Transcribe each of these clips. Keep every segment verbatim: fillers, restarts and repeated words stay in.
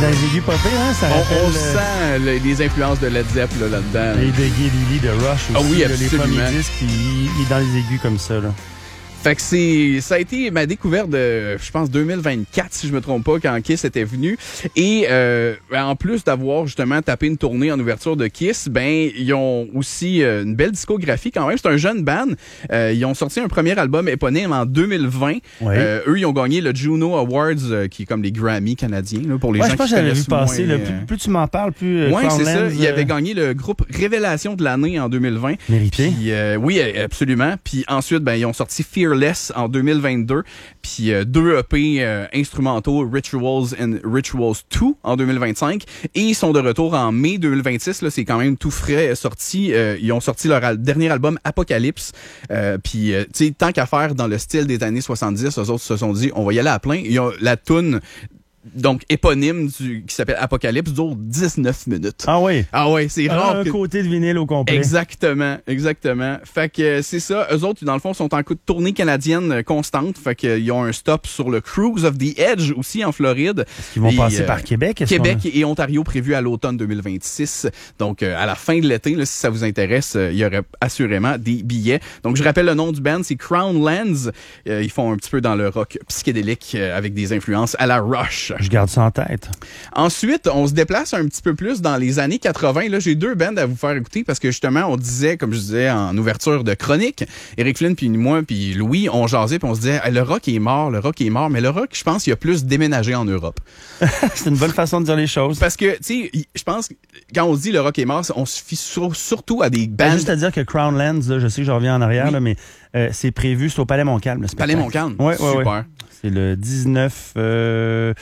dans les aigus popés, hein? Ça On, rappelle, on euh, sent le- les influences de Led Zepp là, là-dedans. Et de Geddy Lee de Rush aussi. Ah oui, là, les absolument. premiers disques, il, il est dans les aigus comme ça. Là. Fait que c'est, ça a été ma découverte de, je pense, deux mille vingt-quatre, si je me trompe pas, quand Kiss était venu. Et euh, en plus d'avoir justement tapé une tournée en ouverture de Kiss, ben ils ont aussi euh, une belle discographie quand même. C'est un jeune band. Euh, ils ont sorti un premier album éponyme en deux mille vingt. Ouais. Euh, eux, ils ont gagné le Juno Awards, euh, qui est comme les Grammy canadiens, là, pour les Ouais, gens je pense qui que j'avais vu connaissent passer. moins, Là, euh, plus, plus tu m'en parles, plus euh, Oui, c'est ça. Crownlands, Il avait euh, gagné le groupe Révélation de l'année en deux mille vingt. Mérité. Puis, euh, oui, absolument. Puis ensuite, ben, ils ont sorti Fearless en deux mille vingt-deux. Puis euh, deux E P euh, instrumentaux, Rituals and Rituals deux en deux mille vingt-cinq. Et ils sont de retour en mai deux mille vingt-six. Là, c'est quand même tout frais euh, sorti. Euh, ils ont sorti leur al- dernier album, Apocalypse. Euh, puis, euh, tu sais, tant qu'à faire dans le style des années soixante-dix, eux autres se sont dit, on va y aller à plein. Ils ont la toune... donc éponyme du, qui s'appelle Apocalypse, dure dix-neuf minutes. Ah oui. Ah ouais, c'est rare. Un que- côté de vinyle au complet. Exactement, exactement. Fait que euh, c'est ça. Eux autres, dans le fond, sont en coup de tournée canadienne euh, constante. Fait que euh, ils ont un stop sur le Cruise of the Edge aussi en Floride. Ils vont Et, passer euh, par Québec. est-ce Québec qu'on et Ontario prévus à l'automne deux mille vingt-six. Donc, euh, à la fin de l'été, là, si ça vous intéresse, euh, il y aurait assurément des billets. Donc, je rappelle le nom du band, c'est Crownlands. Euh, ils font un petit peu dans le rock psychédélique euh, avec des influences à la Rush. a? Je garde ça en tête. Ensuite, on se déplace un petit peu plus dans les années quatre-vingts. Là, j'ai deux bands à vous faire écouter parce que justement, on disait, comme je disais en ouverture de chronique, Eric Flynn, puis moi, puis Louis, on jasait, puis on se disait, hey, le rock est mort, le rock est mort. Mais le rock, je pense, il a plus déménagé en Europe. C'est une bonne façon de dire les choses. Parce que, tu sais, je pense, que quand on se dit le rock est mort, on se fie sur- surtout à des Ben, bands. juste à dire que Crownlands, là, je sais que je reviens en arrière, Oui. là, mais euh, c'est prévu, c'est au Palais Montcalm. Le Palais spectacle. Montcalm. Ouais, ouais, Super. ouais. C'est le dix-neuf, euh,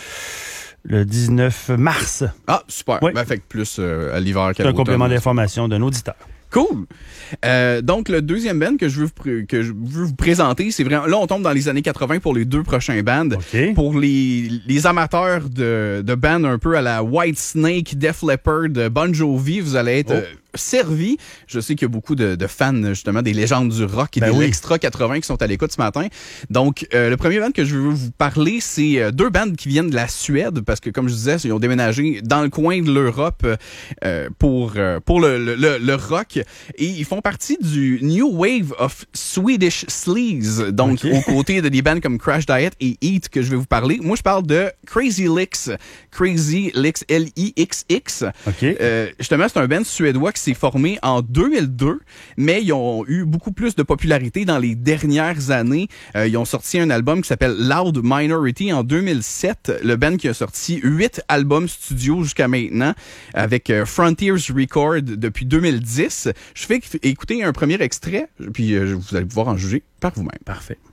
le dix-neuf mars. Ah, super. Oui. Ben, fait que plus euh, à l'hiver qu'à C'est un l'automne. complément d'information d'un auditeur. Cool. Euh, donc, le deuxième band que je veux vous, pr- que je veux vous présenter, c'est vraiment... Là, on tombe dans les années quatre-vingts pour les deux prochains bands. OK. Pour les, les amateurs de, de bands un peu à la White Snake, Def Leppard, Bon Jovi, vous allez être Oh. euh, servis. Je sais qu'il y a beaucoup de, de fans, justement, des légendes du rock et Ben des oui. extra quatre-vingts qui sont à l'écoute ce matin. Donc, euh, le premier band que je veux vous parler, c'est euh, deux bands qui viennent de la Suède, parce que, comme je disais, ils ont déménagé dans le coin de l'Europe euh, pour, euh, pour le, le, le, le rock. Et ils font partie du New Wave of Swedish Sleaze, donc OK. aux côtés de des bands comme Crash Diet et Eat que je vais vous parler. Moi, je parle de Crazy Lix, Crazy Lix, L I X X. OK. Euh, justement, c'est un band suédois qui s'est formé en deux mille deux, mais ils ont eu beaucoup plus de popularité dans les dernières années. Euh, ils ont sorti un album qui s'appelle Loud Minority en deux mille sept. Le band qui a sorti huit albums studio jusqu'à maintenant, avec euh, Frontiers Record depuis deux mille dix. Je fais écouter un premier extrait, puis euh, vous allez pouvoir en juger par vous-même. Parfait.